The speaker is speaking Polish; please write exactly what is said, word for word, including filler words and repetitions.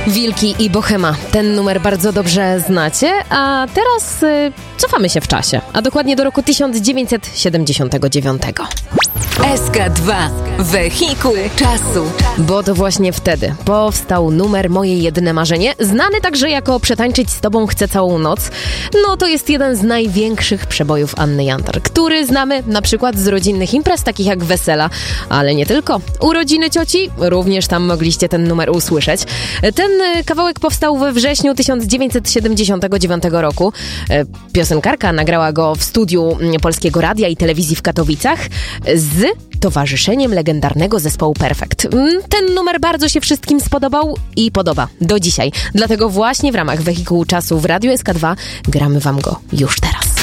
Wilki i Bohema. Ten numer bardzo dobrze znacie, a teraz y, cofamy się w czasie, a dokładnie do roku tysiąc dziewięćset siedemdziesiątego dziewiątego. S K dwa. Wehikuł czasu. Bo to właśnie wtedy powstał numer Moje jedyne marzenie, znany także jako Przetańczyć z tobą chcę całą noc. No to jest jeden z największych przebojów Anny Jantar, który znamy na przykład z rodzinnych imprez, takich jak wesela, ale nie tylko. Urodziny cioci, również tam mogliście ten numer usłyszeć. Ten kawałek powstał we wrześniu tysiąc dziewięćset siedemdziesiątego dziewiątego roku. Piosenkarka nagrała go w studiu Polskiego Radia i Telewizji w Katowicach z towarzyszeniem legendarnego zespołu Perfekt. Ten numer bardzo się wszystkim spodobał i podoba do dzisiaj. Dlatego właśnie w ramach Wehikułu Czasu w Radiu S K dwa gramy wam go już teraz.